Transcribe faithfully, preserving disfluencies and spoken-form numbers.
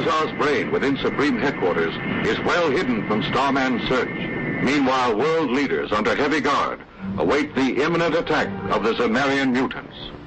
Salazar's brain within Supreme Headquarters is well hidden from Starman's search. Meanwhile, world leaders under heavy guard await the imminent attack of the Zemarian mutants.